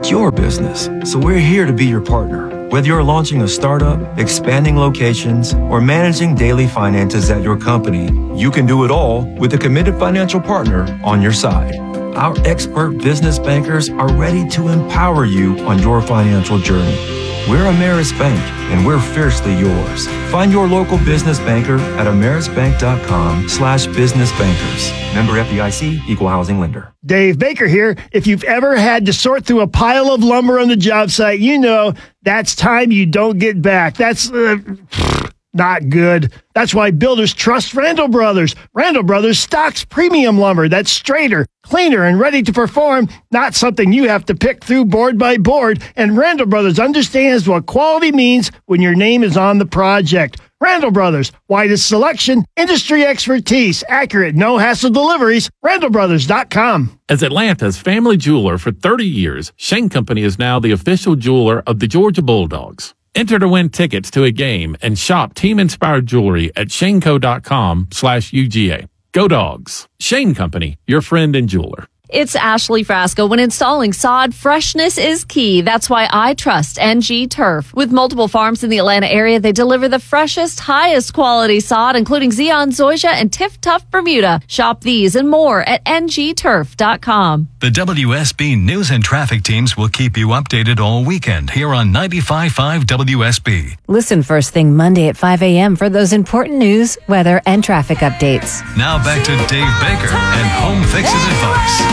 It's your business, so we're here to be your partner. Whether you're launching a startup, expanding locations, or managing daily finances at your company, you can do it all with a committed financial partner on your side. Our expert business bankers are ready to empower you on your financial journey. We're Ameris Bank, and we're fiercely yours. Find your local business banker at amerisbank.com/businessbankers. Member FDIC, Equal Housing Lender. Dave Baker here. If you've ever had to sort through a pile of lumber on the job site, you know that's time you don't get back. That's not good. That's why builders trust Randall Brothers. Randall Brothers stocks premium lumber that's straighter, cleaner, and ready to perform, not something you have to pick through board by board. And Randall Brothers understands what quality means when your name is on the project. Randall Brothers, widest selection, industry expertise, accurate, no-hassle deliveries, randallbrothers.com. As Atlanta's family jeweler for 30 years, Shane Company is now the official jeweler of the Georgia Bulldogs. Enter to win tickets to a game and shop team-inspired jewelry at shaneco.com/UGA. Go Dogs. Shane Company, your friend and jeweler. It's Ashley Frasco. When installing sod, freshness is key. That's why I trust NG Turf. With multiple farms in the Atlanta area, they deliver the freshest, highest quality sod, including Zeon Zoysia and Tiff Tough Bermuda. Shop these and more at ngturf.com. The WSB News and Traffic teams will keep you updated all weekend here on 95.5 WSB. Listen first thing Monday at 5 a.m. for those important news, weather, and traffic updates. Now back to Dave Baker and Home Fix It Advice.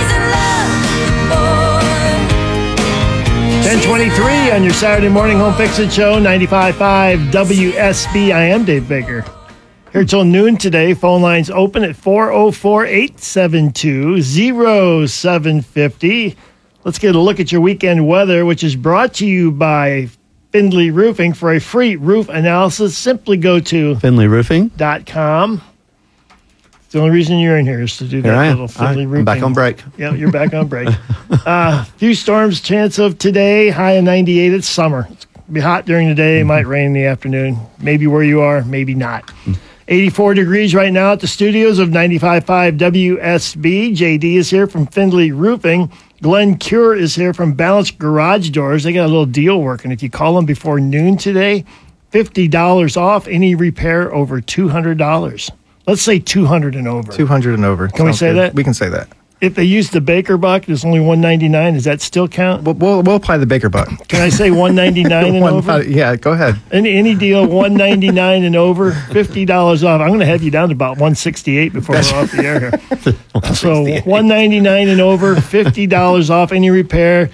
10:23 on your Saturday morning Home Fix It show, 95.5 WSB. I am Dave Baker. Here till noon today. Phone lines open at 404-872-0750. Let's get a look at your weekend weather, which is brought to you by Findlay Roofing. For a free roof analysis, simply go to FindlayRoofing.com. The only reason you're in here is to do that little Findlay Roofing. I'm back on break. Yeah, you're back on break. Few storms, chance of today, high of 98. It's summer. It's going to be hot during the day. It might rain in the afternoon. Maybe where you are, maybe not. 84 degrees right now at the studios of 95.5 WSB. JD is here from Findlay Roofing. Glenn Cure is here from Balanced Garage Doors. They got a little deal working. If you call them before noon today, $50 off any repair over $200. Let's say 200 and over. 200 and over. Can we say that? We can say that. If they use the Baker buck, it's only $199. Does that still count? We'll apply the Baker buck. Can I say $199 and over? Yeah, go ahead. Any deal, $199 and over, $50 off. I'm going to have you down to about $168 before we're off the air here. So $199 and over, $50 off any repair.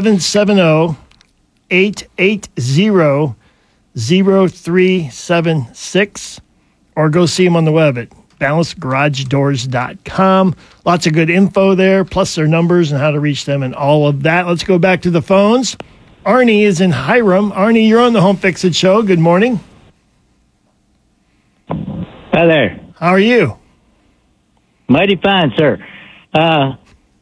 770-880-0376. Or go see them on the web at balancedgaragedoors.com. Lots of good info there, plus their numbers and how to reach them and all of that. Let's go back to the phones. Arnie is in Hiram. Arnie, you're on the Home Fix It show. Good morning. Hi there. How are you? Mighty fine, sir. I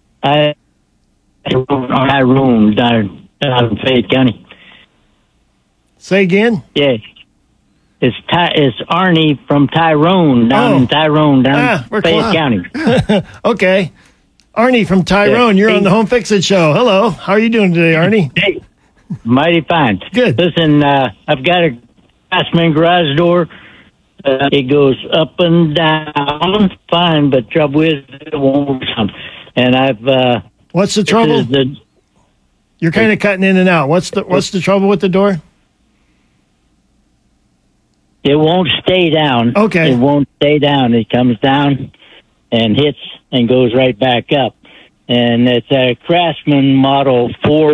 room down in Fayette County. Say again? Yeah. It's Arnie from Tyrone, down in Fayette County. Okay. Arnie from Tyrone, you're on the Home Fix It show. Hello. How are you doing today, Arnie? Hey, mighty fine. Good. Listen, I've got a Craftsman garage door. It goes up and down, fine, but trouble is it won't work. And I've... What's the trouble? You're kind of cutting in and out. What's the trouble with the door? It won't stay down. Okay. It won't stay down. It comes down and hits and goes right back up. And it's a Craftsman model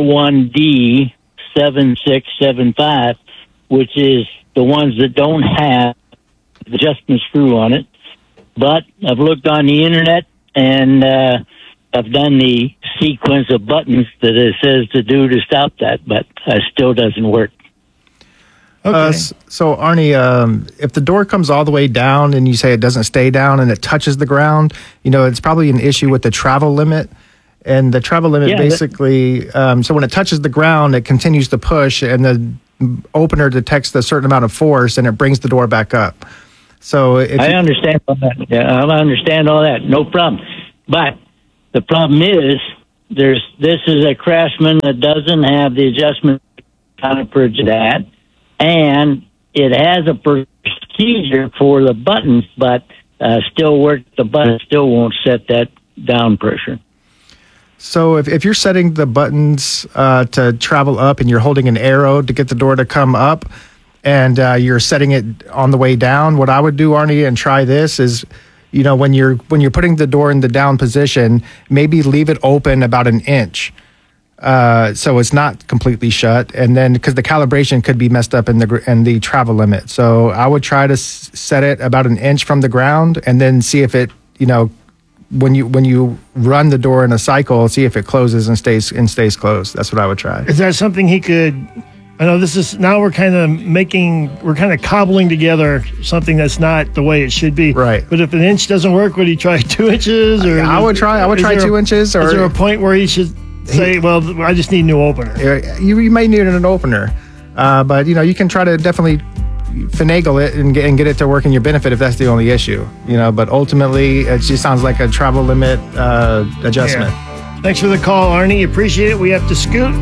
41D7675, which is the ones that don't have the adjustment screw on it. But I've looked on the internet and I've done the sequence of buttons that it says to do to stop that, but it still doesn't work. Okay. So, Arnie, if the door comes all the way down and you say it doesn't stay down and it touches the ground, it's probably an issue with the travel limit. And the travel limit basically, so when it touches the ground, it continues to push and the opener detects a certain amount of force and it brings the door back up. So I understand all that. Yeah, I understand all that. No problem. But the problem is this is a Craftsman that doesn't have the adjustment for that, and it has a procedure for the buttons, but the button still won't set that down pressure. So if you're setting the buttons to travel up and you're holding an arrow to get the door to come up, and you're setting it on the way down, what I would do, Arnie, and try this is, when you're putting the door in the down position, maybe leave it open about an inch, so it's not completely shut. And then because the calibration could be messed up in the travel limit, so I would try to set it about an inch from the ground, and then see if it, when you run the door in a cycle, see if it closes and stays closed. That's what I would try. Is that something he could? I know this is now we're kind of cobbling together something that's not the way it should be. Right. But if an inch doesn't work, would he try 2 inches? Or I would try 2 inches. Or is there a point where he should say, "Well, I just need a new opener"? You may need an opener, but you can try to definitely finagle it and get it to work in your benefit if that's the only issue. But ultimately, it just sounds like a travel limit adjustment. Yeah. Thanks for the call, Arnie. Appreciate it. We have to scoot.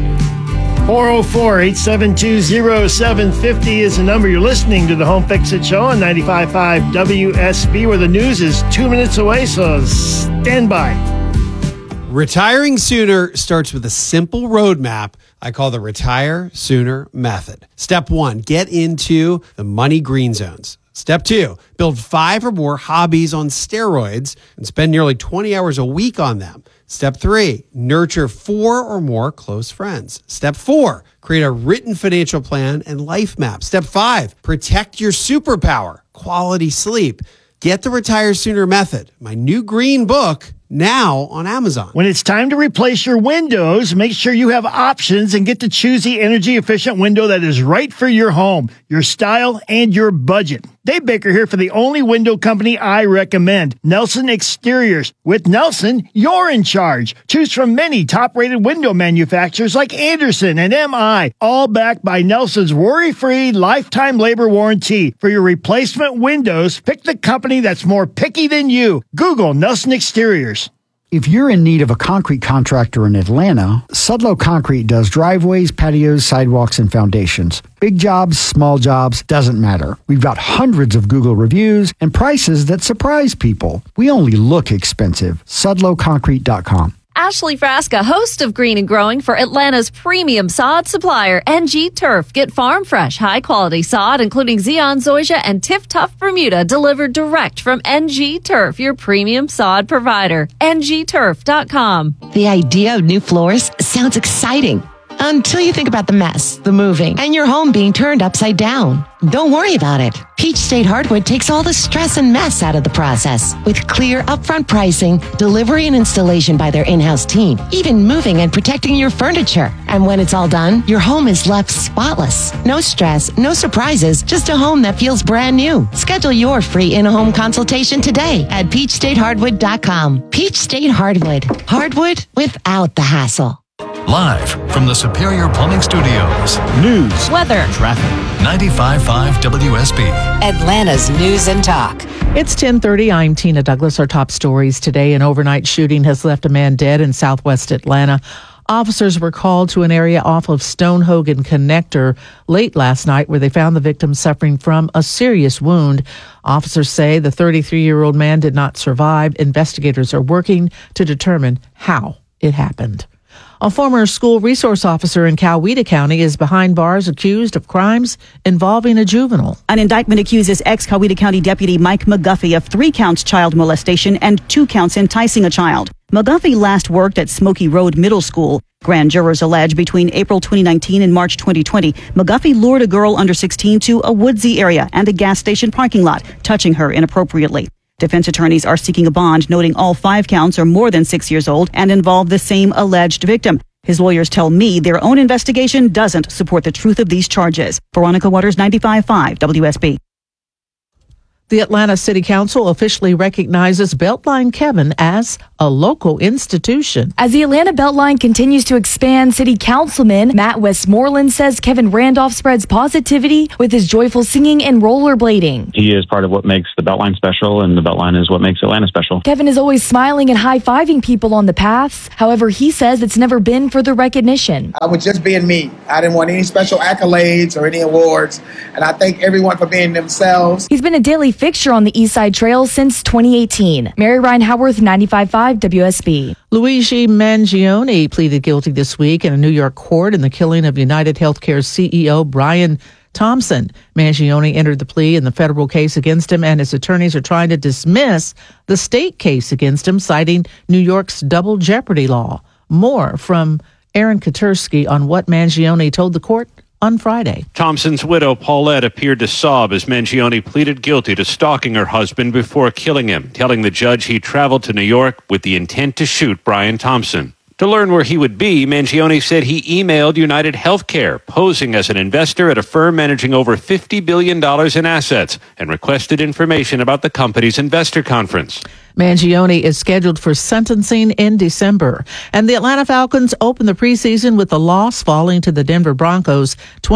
404-872-0750 is the number. You're listening to the Home Fix-It Show on 95.5 WSB, where the news is 2 minutes away, so stand by. Retiring sooner starts with a simple roadmap I call the Retire Sooner Method. Step 1, get into the money green zones. Step 2, build 5 or more hobbies on steroids and spend nearly 20 hours a week on them. Step 3, nurture 4 or more close friends. Step 4, create a written financial plan and life map. Step 5, protect your superpower, quality sleep. Get the Retire Sooner Method, my new green book, now on Amazon. When it's time to replace your windows, make sure you have options and get to choose the energy-efficient window that is right for your home, your style, and your budget. Dave Baker here for the only window company I recommend, Nelson Exteriors. With Nelson, you're in charge. Choose from many top-rated window manufacturers like Anderson and MI, all backed by Nelson's worry-free lifetime labor warranty. For your replacement windows, pick the company that's more picky than you. Google Nelson Exteriors. If you're in need of a concrete contractor in Atlanta, Sudlow Concrete does driveways, patios, sidewalks, and foundations. Big jobs, small jobs, doesn't matter. We've got hundreds of Google reviews and prices that surprise people. We only look expensive. SudlowConcrete.com. Ashley Frasca, host of Green and Growing for Atlanta's premium sod supplier, NG Turf. Get farm fresh, high quality sod, including Zeon Zoysia and Tiff Tough Bermuda, delivered direct from NG Turf, your premium sod provider. NGTurf.com. The idea of new floors sounds exciting until you think about the mess, the moving, and your home being turned upside down. Don't worry about it. Peach State Hardwood takes all the stress and mess out of the process with clear upfront pricing, delivery and installation by their in-house team, even moving and protecting your furniture. And when it's all done, your home is left spotless. No stress, no surprises, just a home that feels brand new. Schedule your free in-home consultation today at peachstatehardwood.com. Peach State Hardwood. Hardwood without the hassle. Live from the Superior Plumbing Studios. News, weather, Traffic. 95.5 WSB. Atlanta's News and Talk. It's 10:30. I'm Tina Douglas. Our top stories today. An overnight shooting has left a man dead in southwest Atlanta. Officers were called to an area off of Stonehogan Connector late last night where they found the victim suffering from a serious wound. Officers say the 33-year-old man did not survive. Investigators are working to determine how it happened. A former school resource officer in Coweta County is behind bars accused of crimes involving a juvenile. An indictment accuses ex-Coweta County Deputy Mike McGuffey of 3 counts child molestation and 2 counts enticing a child. McGuffey last worked at Smoky Road Middle School. Grand jurors allege between April 2019 and March 2020, McGuffey lured a girl under 16 to a woodsy area and a gas station parking lot, touching her inappropriately. Defense attorneys are seeking a bond, noting all 5 counts are more than 6 years old and involve the same alleged victim. His lawyers tell me their own investigation doesn't support the truth of these charges. Veronica Waters, 95.5 WSB. The Atlanta City Council officially recognizes Beltline Kevin as a local institution. As the Atlanta Beltline continues to expand, City Councilman Matt Westmoreland says Kevin Randolph spreads positivity with his joyful singing and rollerblading. He is part of what makes the Beltline special, and the Beltline is what makes Atlanta special. Kevin is always smiling and high-fiving people on the paths. However, he says it's never been for the recognition. I was just being me. I didn't want any special accolades or any awards, and I thank everyone for being themselves. He's been a daily fixture on the East Side Trail since 2018. Mary Ryan Howarth, 95.5 WSB. Luigi Mangione pleaded guilty this week in a New York court in the killing of United Healthcare CEO Brian Thompson. Mangione entered the plea in the federal case against him, and his attorneys are trying to dismiss the state case against him, citing New York's double jeopardy law. More from Aaron Katursky on what Mangione told the court on Friday. Thompson's widow, Paulette, appeared to sob as Mangione pleaded guilty to stalking her husband before killing him, telling the judge he traveled to New York with the intent to shoot Brian Thompson. To learn where he would be, Mangione said he emailed United Healthcare, posing as an investor at a firm managing over $50 billion in assets, and requested information about the company's investor conference. Mangione is scheduled for sentencing in December. And the Atlanta Falcons open the preseason with a loss, falling to the Denver Broncos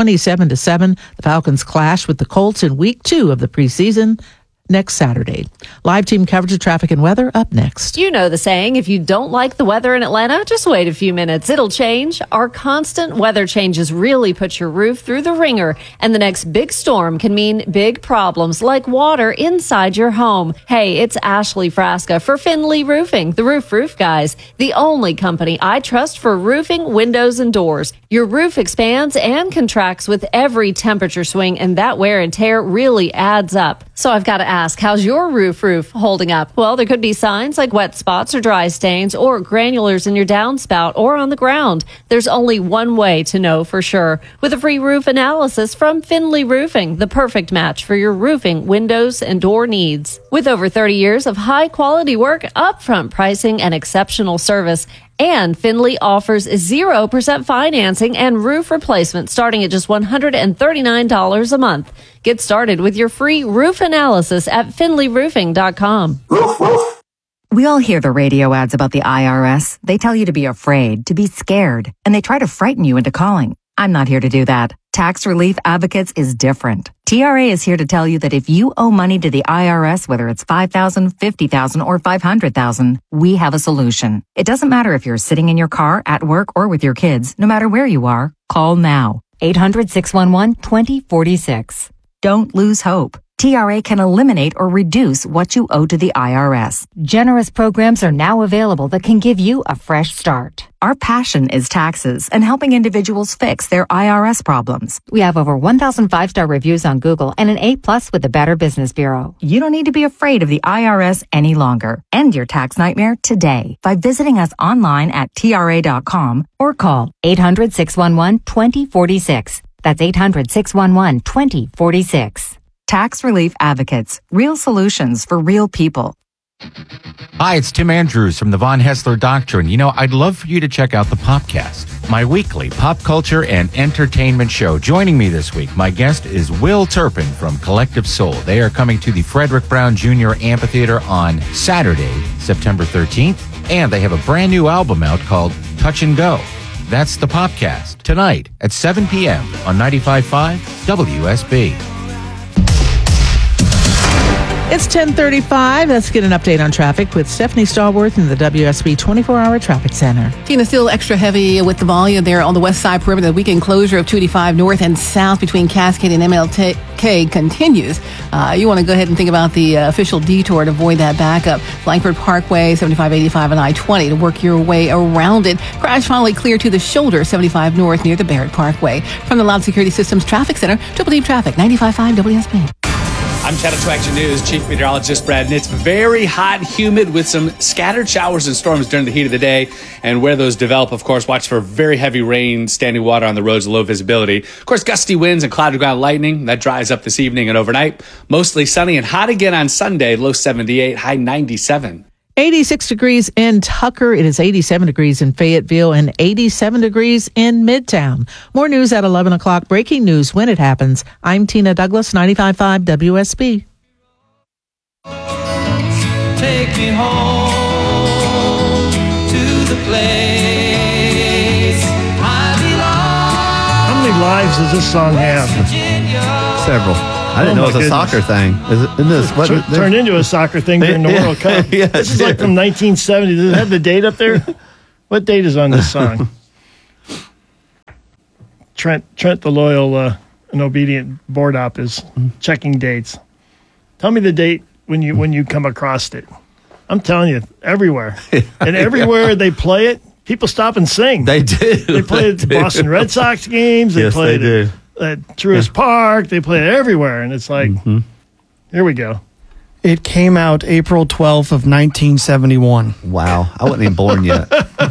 27-7. The Falcons clash with the Colts in week 2 of the preseason next Saturday. Live team coverage of traffic and weather up next. You know the saying, if you don't like the weather in Atlanta, just wait a few minutes. It'll change. Our constant weather changes really put your roof through the ringer, and the next big storm can mean big problems like water inside your home. Hey, it's Ashley Frasca for Finley Roofing, the Roof guys, the only company I trust for roofing, windows, and doors. Your roof expands and contracts with every temperature swing, and that wear and tear really adds up. So I've got to ask, how's your roof holding up? Well, there could be signs like wet spots or dry stains or granulars in your downspout or on the ground. There's only one way to know for sure. With a free roof analysis from Finley Roofing, the perfect match for your roofing, windows, and door needs. With over 30 years of high-quality work, upfront pricing, and exceptional service, and Finley offers 0% financing and roof replacement starting at just $139 a month. Get started with your free roof analysis at finleyroofing.com. We all hear the radio ads about the IRS. They tell you to be afraid, to be scared, and they try to frighten you into calling. I'm not here to do that. Tax Relief Advocates is different. TRA is here to tell you that if you owe money to the IRS, whether it's $5,000, $50,000, or $500,000, we have a solution. It doesn't matter if you're sitting in your car, at work, or with your kids. No matter where you are, call now. 800-611-2046. Don't lose hope. TRA can eliminate or reduce what you owe to the IRS. Generous programs are now available that can give you a fresh start. Our passion is taxes and helping individuals fix their IRS problems. We have over 1,000 5-star reviews on Google and an A+ with the Better Business Bureau. You don't need to be afraid of the IRS any longer. End your tax nightmare today by visiting us online at TRA.com or call 800-611-2046. That's 800-611-2046. Tax Relief Advocates. Real solutions for real people. Hi, it's Tim Andrews from the Von Hessler Doctrine. You know, I'd love for you to check out the Popcast, my weekly pop culture and entertainment show. Joining me this week, my guest is Will Turpin from Collective Soul. They are coming to the Frederick Brown Jr. Amphitheater on Saturday, September 13th, and they have a brand new album out called Touch and Go. That's the Popcast, tonight at 7 p.m. on 95.5 WSB. It's 10:35. Let's get an update on traffic with Stephanie Stallworth in the WSB 24-hour traffic center. Tina, still extra heavy with the volume there on the west side perimeter. The weekend closure of 285 north and south between Cascade and MLK continues. You want to go ahead and think about the official detour to avoid that backup. Langford Parkway, 75, 85, and I-20 to work your way around it. Crash finally clear to the shoulder, 75 north near the Barrett Parkway. From the Loud Security Systems Traffic Center, Triple Deep Traffic, 95.5 WSB. I'm Channel 2 Action News Chief Meteorologist Brad Nitz. Very hot, humid with some scattered showers and storms during the heat of the day. And where those develop, of course, watch for very heavy rain, standing water on the roads, low visibility. Of course, gusty winds and cloud to ground lightning. That dries up this evening and overnight. Mostly sunny and hot again on Sunday, low 78, high 97. 86 degrees in Tucker. It is 87 degrees in Fayetteville and 87 degrees in Midtown. More news at 11 o'clock. Breaking news when it happens. I'm Tina Douglas, 95.5 WSB. Take me home. lives does this song have? Several. I didn't know it was a soccer thing. Isn't this turned into a soccer thing during the World Cup? Yeah, this is like from 1970. Does it have the date up there? What date is on this song? Trent the loyal and obedient board op is checking dates. Tell me the date when you come across it. I'm telling you, everywhere. And everywhere they play it, people stop and sing. They do. They play it at the Boston Red Sox games. They play it at Truist Park. They play it everywhere. And it's like, here we go. It came out April 12th of 1971. Wow. I wasn't even born yet.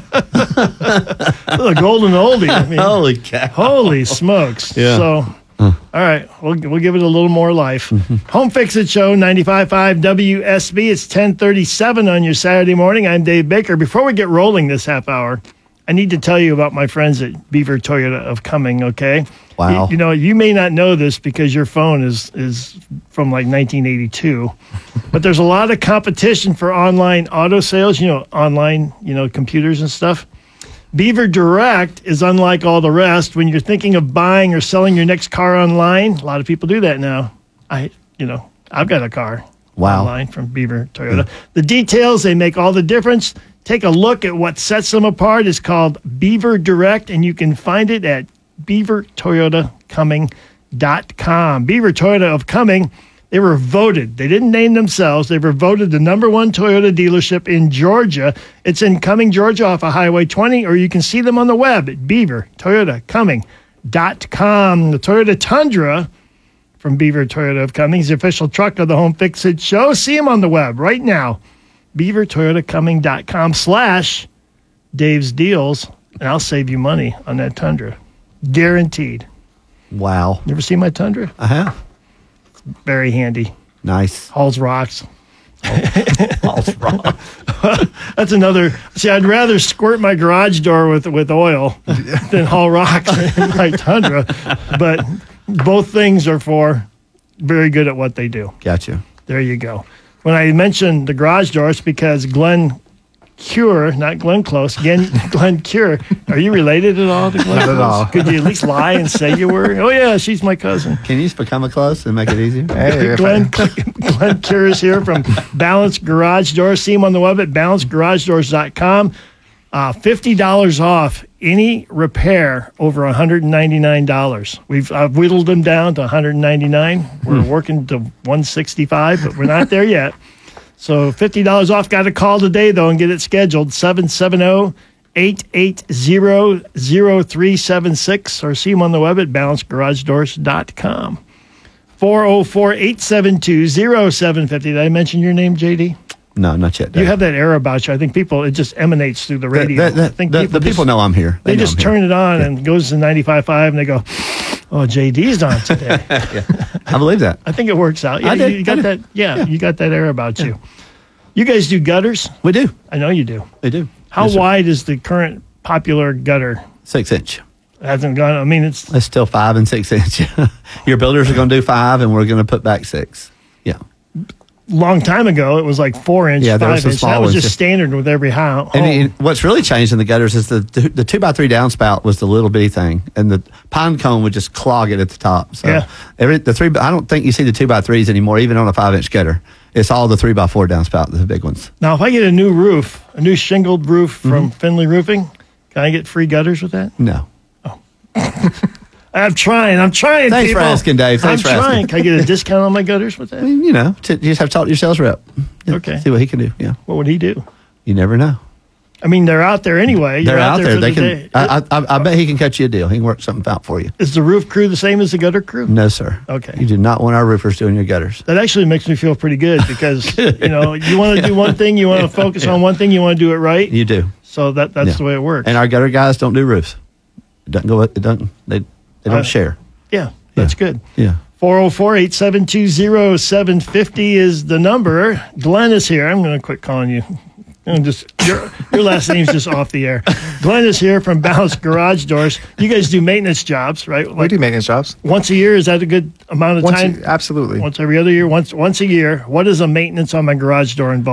The golden oldie. I mean, holy cow. Holy smokes. Yeah. So, all right, we'll give it a little more life. Home Fix It Show, 95.5 WSB. It's 10:37 on your Saturday morning. I'm Dave Baker. Before we get rolling this half hour, I need to tell you about my friends at Beaver Toyota of Cumming, okay? Wow. You know, you may not know this because your phone is from like 1982, but there's a lot of competition for online auto sales, online, computers and stuff. Beaver Direct is unlike all the rest. When you're thinking of buying or selling your next car online, a lot of people do that now. I've got a car online from Beaver Toyota. The details, they make all the difference. Take a look at what sets them apart. It's called Beaver Direct, and you can find it at beavertoyotacumming.com. Beaver Toyota of Cumming, they were voted. They didn't name themselves. They were voted the #1 Toyota dealership in Georgia. It's in Cumming, Georgia, off of Highway 20, or you can see them on the web at beavertoyotacumming.com. The Toyota Tundra from Beaver Toyota of Cumming is the official truck of the Home Fix It Show. See them on the web right now. beavertoyotacumming.com/Dave's Deals, and I'll save you money on that Tundra. Guaranteed. Wow. You ever seen my Tundra? I have. Very handy. Nice. Hauls rocks. Hauls rocks. That's another. See, I'd rather squirt my garage door with oil than haul rocks in my Tundra. But both things are very good at what they do. Gotcha. There you go. When I mentioned the garage doors, because Glenn Cure, not Glenn Close, again, Glenn Cure. Are you related at all to Glenn Not Close? at all. Could you at least lie and say you were? Oh, yeah, she's my cousin. Can you just become a close and make it easier? Glenn Cure is here from Balance Garage Doors. See him on the web at balancegaragedoors.com. $50 off any repair over $199. I've whittled them down to $199. We're working to $165, but we're not there yet. So $50 off. Got to call today, though, and get it scheduled. 770-880-0376, or see them on the web at balancegaragedoors.com. 404-872-0750. Did I mention your name, JD? No, not yet, Dave. You have that air about you. I think it just emanates through the radio. I think people know I'm here. They just turn it on and goes to 95.5, and they go, oh, JD's on today. I believe that. I think it works out. Yeah, you got that. Yeah, you got that air about you. You guys do gutters? We do. I know you do. We do. How wide is the current popular gutter? 6 inch. It hasn't gone. I mean, it's still 5 and 6 inch. Your builders are going to do 5, and we're going to put back 6. Yeah. Long time ago, it was like 4 inch, 5 inch. That was just standard with every house. And what's really changed in the gutters is the 2x3 downspout was the little bitty thing, and the pine cone would just clog it at the top. So yeah. I don't think you see the 2x3s anymore, even on a 5-inch gutter. It's all the 3x4 downspout, the big ones. Now, if I get a new roof, a new shingled roof from Finley Roofing, can I get free gutters with that? No. Oh. I'm trying. Thanks people. for asking, Dave. Thanks for asking. Can I get a discount on my gutters with that? I mean, you just have to talk to your sales rep. Okay. See what he can do. Yeah. What would he do? You never know. I mean, they're out there anyway. They're out there. For They the can. day. I bet he can cut you a deal. He can work something out for you. Is the roof crew the same as the gutter crew? No, sir. Okay. You do not want our roofers doing your gutters. That actually makes me feel pretty good because you want to do one thing, you want to focus on one thing, you want to do it right. You do. So that's the way it works. And our gutter guys don't do roofs. They don't share. Yeah, that's good. Yeah. 404-872-0750 is the number. Glenn is here. I'm going to quit calling you. Your last name's just off the air. Glenn is here from Balance Garage Doors. You guys do maintenance jobs, right? We do maintenance jobs. Once a year, is that a good amount of time? Absolutely. Once every other year, once a year. What does a maintenance on my garage door involve?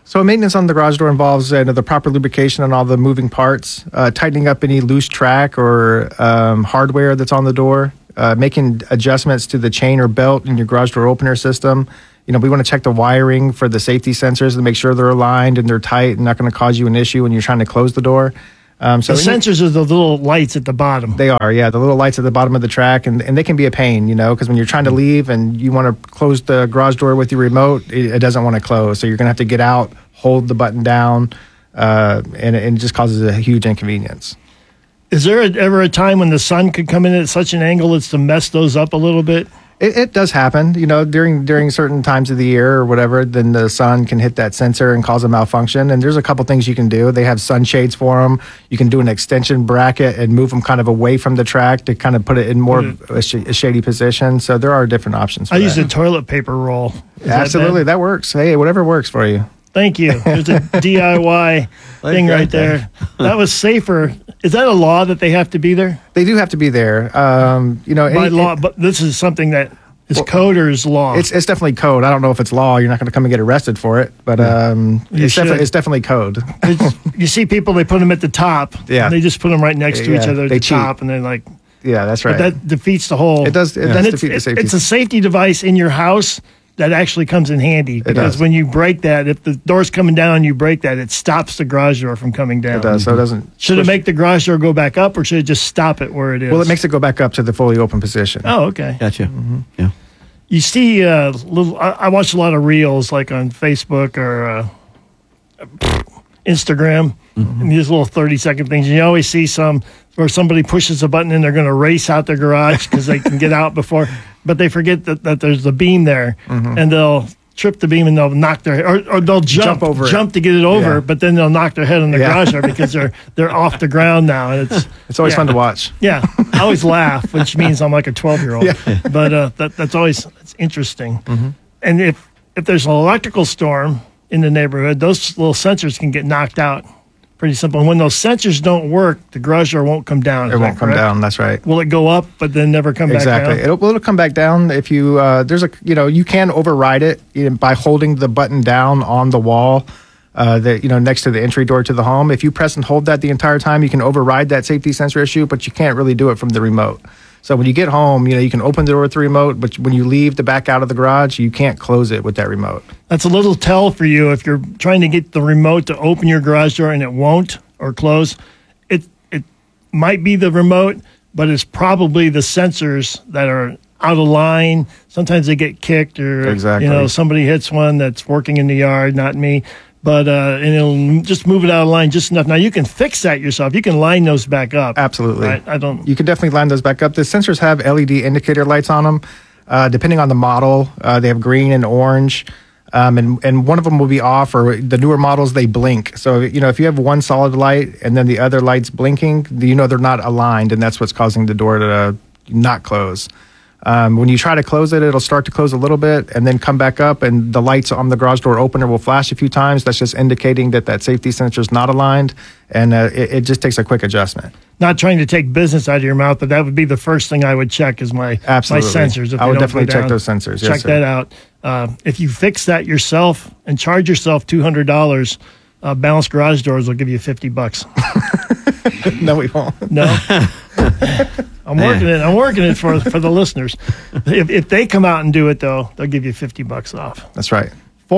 So maintenance on the garage door involves the proper lubrication on all the moving parts, tightening up any loose track or hardware that's on the door, making adjustments to the chain or belt in your garage door opener system. We want to check the wiring for the safety sensors to make sure they're aligned and they're tight and not going to cause you an issue when you're trying to close the door. The sensors are the little lights at the bottom. They are, yeah, the little lights at the bottom of the track, and they can be a pain, because when you're trying to leave and you want to close the garage door with your remote, it doesn't want to close. So you're going to have to get out, hold the button down, and it just causes a huge inconvenience. Is there ever a time when the sun could come in at such an angle as to mess those up a little bit? It does happen, during certain times of the year or whatever, then the sun can hit that sensor and cause a malfunction. And there's a couple things you can do. They have sunshades for them. You can do an extension bracket and move them kind of away from the track to kind of put it in more of a shady position. So there are different options for I that. use a toilet paper roll. Absolutely, that works. Hey, whatever works for you. Thank you. There's a DIY thing right there. That was safer. Is that a law that they have to be there? They do have to be there. By law, but this is something that is code or is law? It's definitely code. I don't know if it's law. You're not going to come and get arrested for it, but it's definitely code. You see people, they put them at the top. Yeah. They just put them right next to each other at the top, and they're like... Yeah, that's right. But that defeats the whole... It does defeat the safety. It's a safety device in your house that actually comes in handy, because when you break that, if the door's coming down and you break that, it stops the garage door from coming down. It does, so it doesn't... Should it make the garage door go back up, or should it just stop it where it is? Well, it makes it go back up to the fully open position. Oh, okay. Gotcha. Mm-hmm. Yeah. You see, I watch a lot of reels, like on Facebook or Instagram, and these little 30-second things. And you always see some where somebody pushes a button and they're going to race out their garage because they can get out before, but they forget that there's a beam there, and they'll trip the beam and they'll knock their or they'll jump to get it over, but then they'll knock their head on the garage door because they're off the ground now, and it's always fun to watch. Yeah, I always laugh, which means I'm like a 12-year-old. But that's interesting. And if there's an electrical storm in the neighborhood, those little sensors can get knocked out. Pretty simple. And when those sensors don't work, the garage door won't come down. It won't come down. That's right. Will it go up, but then never come back down? Exactly. It'll come back down if you you can override it by holding the button down on the wall, next to the entry door to the home. If you press and hold that the entire time, you can override that safety sensor issue, but you can't really do it from the remote. So when you get home, you can open the door with the remote, but when you leave to back out of the garage, you can't close it with that remote. That's a little tell for you if you're trying to get the remote to open your garage door and it won't or close. It might be the remote, but it's probably the sensors that are out of line. Sometimes they get kicked or somebody hits one that's working in the yard, not me. But and it'll just move it out of line just enough. Now you can fix that yourself. You can line those back up. Absolutely. Right? You can definitely line those back up. The sensors have LED indicator lights on them. Depending on the model, they have green and orange. And one of them will be off, or the newer models, they blink. So, if you have one solid light and then the other light's blinking, they're not aligned, and that's what's causing the door to not close. When you try to close it, it'll start to close a little bit and then come back up, and the lights on the garage door opener will flash a few times. That's just indicating that safety sensor is not aligned, and it just takes a quick adjustment. Not trying to take business out of your mouth, but that would be the first thing I would check is my sensors. If I would definitely check those sensors. Check that out. If you fix that yourself and charge yourself $200, Balanced Garage Doors will give you $50. No, we won't. No. I'm working it for the listeners. If they come out and do it, though, they'll give you $50 off. That's right.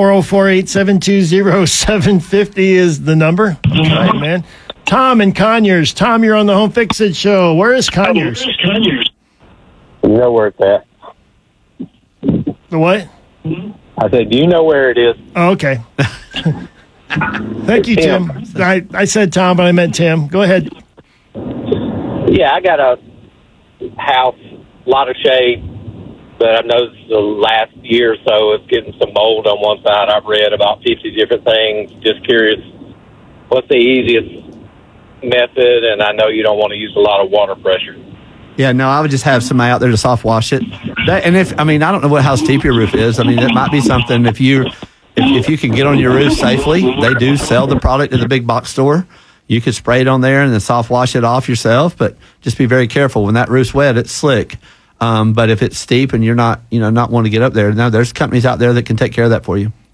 404-872-0750 is the number. All right, man. Tom in Conyers. Tom, you're on the Home Fix It show. Where is Conyers? You know where it's at. The what? I said, do you know where it is? Oh, okay. Thank you, Tim. I said Tom, but I meant Tim. Go ahead. Yeah, I got a house, a lot of shade, but I noticed the last year or so it's getting some mold on one side. I've read about 50 different things. Just curious, what's the easiest method? And I know you don't want to use a lot of water pressure. Yeah, no, I would just have somebody out there to soft wash it. I don't know what how steep your roof is. It might be something if you can get on your roof safely. They do sell the product at the big box store. You could spray it on there and then soft wash it off yourself, but just be very careful. When that roof's wet, it's slick. But if it's steep and you're not wanting to get up there, no, there's companies out there that can take care of that for you.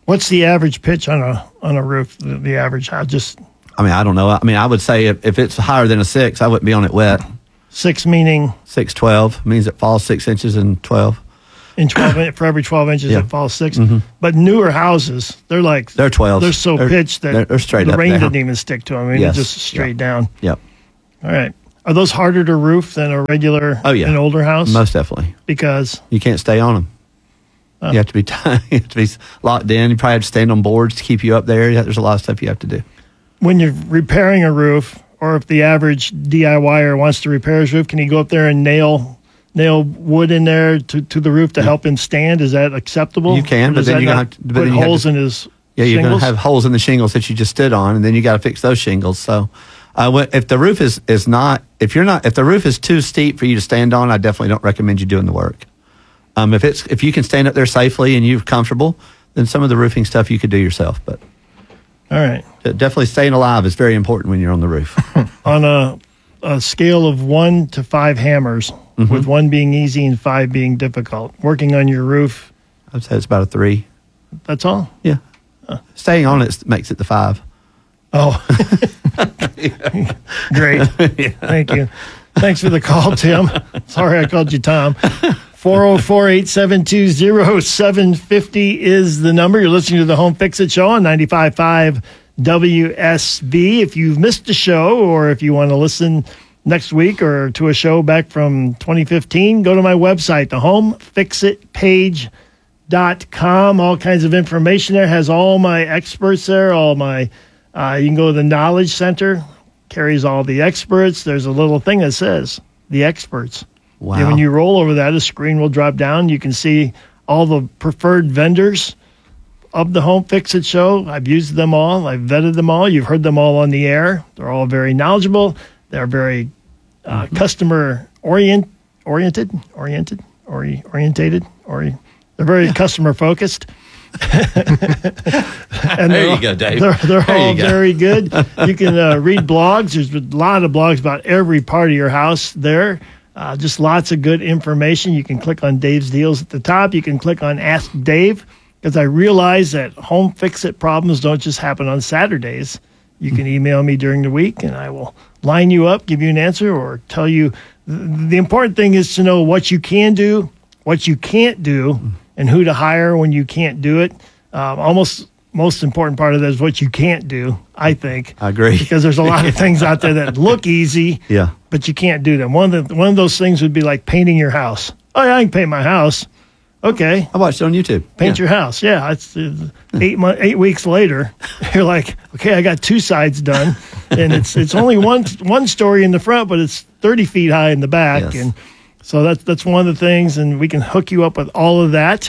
What's the average pitch on a roof? The average, I don't know. I would say if it's higher than a 6, I wouldn't be on it wet. 6 meaning? 6/12 means it falls 6 inches in 12. For every 12 inches, Yeah. it falls 6. Mm-hmm. But newer houses, they're 12. They're so pitched that they're straight the up rain down. didn't even stick to them. I mean, Yes. they're just straight down. Yep. All right. Are those harder to roof than a regular, an older house? Most definitely. Because? You can't stay on them. You have to be locked in. You probably have to stand on boards to keep you up there. There's a lot of stuff you have to do. When you're repairing a roof, or if the average DIYer wants to repair his roof, can he go up there and nail wood in there to the roof to help him stand? Is that acceptable? You can, but then you're going to put holes in his you're going shingles? to have holes in the shingles that you just stood on, and then you got to fix those shingles. So, if the roof if the roof is too steep for you to stand on, I definitely don't recommend you doing the work. If you can stand up there safely and you're comfortable, then some of the roofing stuff you could do yourself. But all right, definitely staying alive is very important when you're on the roof. On a scale of 1 to 5 hammers, with 1 being easy and 5 being difficult, working on your roof, I'd say it's about a 3. That's all? Yeah. Staying on it makes it the 5. Oh, great. Thank you. Thanks for the call, Tim. Sorry I called you Tom. 404-872-0750 is the number. You're listening to the Home Fix-It Show on 95.5 WSB. If you've missed a show, or if you want to listen next week or to a show back from 2015, go to my website, thehomefixitpage.com. All kinds of information there. Has all my experts there, you can go to the Knowledge Center, carries all the experts. There's a little thing that says the experts. Wow. And when you roll over that, a screen will drop down. You can see all the preferred vendors of the Home Fix-It Show. I've used them all. I've vetted them all. You've heard them all on the air. They're all very knowledgeable. They're very customer oriented. They're very customer focused. And there you go, Dave. They're all very good. You can read blogs. There's a lot of blogs about every part of your house there. Just lots of good information. You can click on Dave's Deals at the top. You can click on Ask Dave, because I realize that home fix-it problems don't just happen on Saturdays. You can email me during the week, and I will line you up, give you an answer, or tell you. The important thing is to know what you can do, what you can't do, and who to hire when you can't do it. Most important part of that is what you can't do, I think. I agree. Because there's a lot of things out there that look easy, but you can't do them. One of those things would be like painting your house. Oh, yeah, I can paint my house. Okay. I watched it on YouTube. Paint your house. Yeah. It's 8 weeks later. You're like, okay, I got 2 sides done. And it's only one story in the front, but it's 30 feet high in the back. Yes. And so that's one of the things, and we can hook you up with all of that.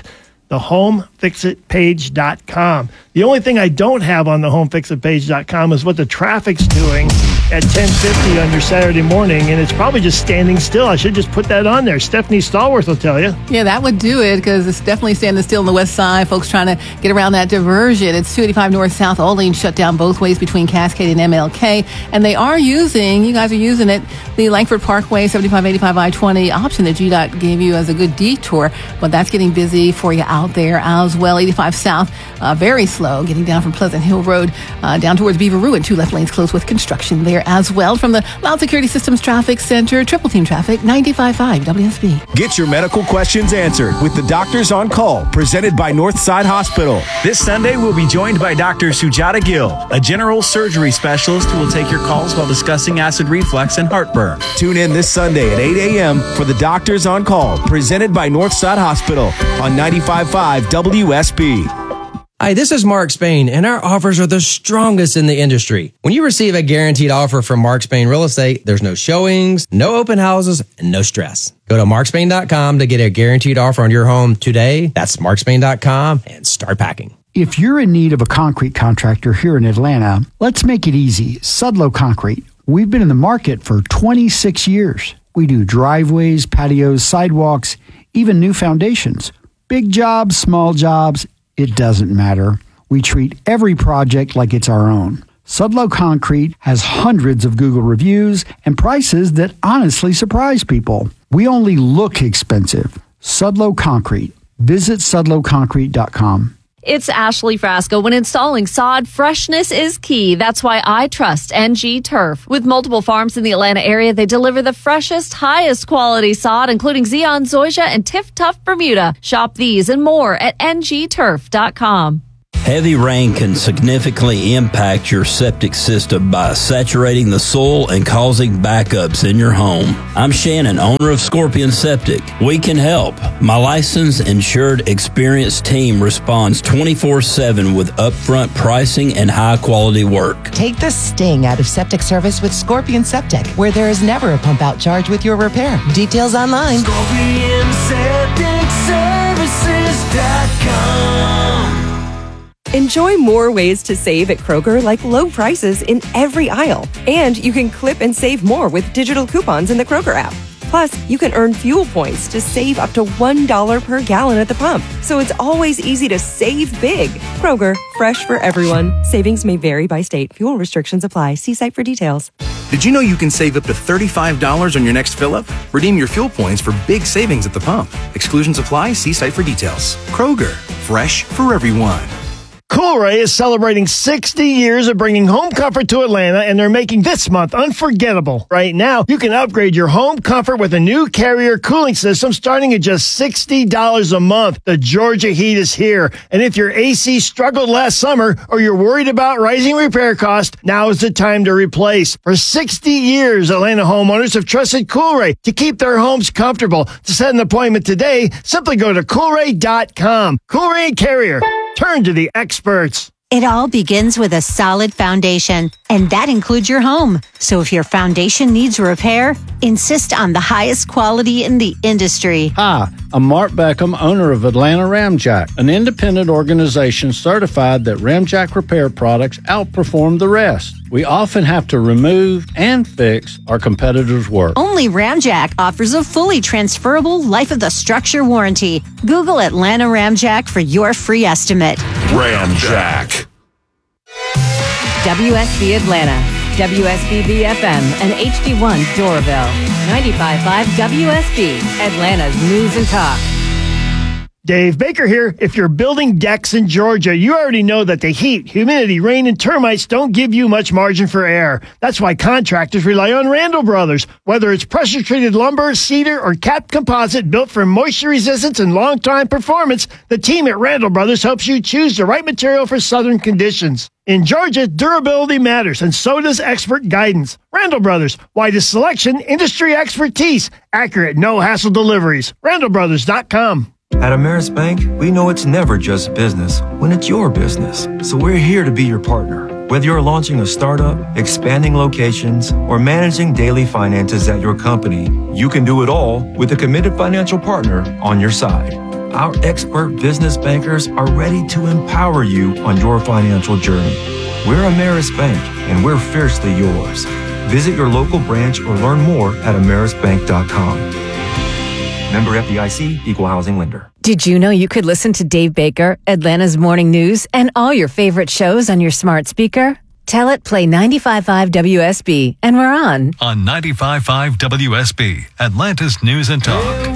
thehomefixitpage.com. The only thing I don't have on thehomefixitpage.com is what the traffic's doing at 10:50 on your Saturday morning, and it's probably just standing still. I should just put that on there. Stephanie Stallworth will tell you. Yeah, that would do it, because it's definitely standing still on the west side. Folks trying to get around that diversion. It's 285 north-south. All lanes shut down both ways between Cascade and MLK. And you guys are using it, the Langford Parkway, 7585 I-20 option that GDOT gave you as a good detour. But that's getting busy for you out there as well. 85 south, very slow, getting down from Pleasant Hill Road down towards Beaver and 2 left lanes closed with construction there as well. From the Loud Security Systems Traffic Center, Triple Team Traffic, 95.5 WSB. Get your medical questions answered with the Doctors on Call, presented by Northside Hospital. This Sunday, we'll be joined by Dr. Sujata Gill, a general surgery specialist who will take your calls while discussing acid reflux and heartburn. Tune in this Sunday at 8 a.m. for the Doctors on Call, presented by Northside Hospital on 95.5 WSB. Hi, this is Mark Spain, and our offers are the strongest in the industry. When you receive a guaranteed offer from Mark Spain Real Estate, there's no showings, no open houses, and no stress. Go to markspain.com to get a guaranteed offer on your home today. That's markspain.com, and start packing. If you're in need of a concrete contractor here in Atlanta, let's make it easy. Sudlow Concrete. We've been in the market for 26 years. We do driveways, patios, sidewalks, even new foundations. Big jobs, small jobs, it doesn't matter. We treat every project like it's our own. Sudlow Concrete has hundreds of Google reviews and prices that honestly surprise people. We only look expensive. Sudlow Concrete. Visit sudlowconcrete.com. It's Ashley Frasco. When installing sod, freshness is key. That's why I trust NG Turf. With multiple farms in the Atlanta area, they deliver the freshest, highest quality sod, including Zeon Zoysia and Tiff Tough Bermuda. Shop these and more at ngturf.com. Heavy rain can significantly impact your septic system by saturating the soil and causing backups in your home. I'm Shannon, owner of Scorpion Septic. We can help. My licensed, insured, experienced team responds 24/7 with upfront pricing and high-quality work. Take the sting out of septic service with Scorpion Septic, where there is never a pump-out charge with your repair. Details online. ScorpionSepticServices.com. Enjoy more ways to save at Kroger, like low prices in every aisle. And you can clip and save more with digital coupons in the Kroger app. Plus, you can earn fuel points to save up to $1 per gallon at the pump. So it's always easy to save big. Kroger, fresh for everyone. Savings may vary by state. Fuel restrictions apply. See site for details. Did you know you can save up to $35 on your next fill-up? Redeem your fuel points for big savings at the pump. Exclusions apply. See site for details. Kroger, fresh for everyone. Coolray is celebrating 60 years of bringing home comfort to Atlanta, and they're making this month unforgettable. Right now, you can upgrade your home comfort with a new Carrier cooling system starting at just $60 a month. The Georgia heat is here, and if your AC struggled last summer or you're worried about rising repair costs, now is the time to replace. For 60 years, Atlanta homeowners have trusted Coolray to keep their homes comfortable. To set an appointment today, simply go to Coolray.com. Coolray and Carrier. Turn to the experts. It all begins with a solid foundation, and that includes your home. So if your foundation needs repair, insist on the highest quality in the industry. Hi, I'm Mark Beckham, owner of Atlanta Ramjack, an independent organization certified that Ramjack repair products outperform the rest. We often have to remove and fix our competitors' work. Only Ramjack offers a fully transferable life of the structure warranty. Google Atlanta Ramjack for your free estimate. Ramjack. WSB Atlanta, WSBB FM, and HD1 Doraville. 95.5 WSB, Atlanta's News and Talk. Dave Baker here. If you're building decks in Georgia, you already know that the heat, humidity, rain, and termites don't give you much margin for error. That's why contractors rely on Randall Brothers. Whether it's pressure-treated lumber, cedar, or capped composite built for moisture resistance and long-time performance, the team at Randall Brothers helps you choose the right material for southern conditions. In Georgia, durability matters, and so does expert guidance. Randall Brothers, widest selection, industry expertise, accurate, no-hassle deliveries. RandallBrothers.com. At Ameris Bank, we know it's never just business when it's your business. So we're here to be your partner. Whether you're launching a startup, expanding locations, or managing daily finances at your company, you can do it all with a committed financial partner on your side. Our expert business bankers are ready to empower you on your financial journey. We're Ameris Bank, and we're fiercely yours. Visit your local branch or learn more at amerisbank.com. Member FDIC, Equal Housing Lender. Did you know you could listen to Dave Baker, Atlanta's Morning News, and all your favorite shows on your smart speaker? Tell it play 95.5 WSB, and we're on. On 95.5 WSB, Atlanta's News and Talk.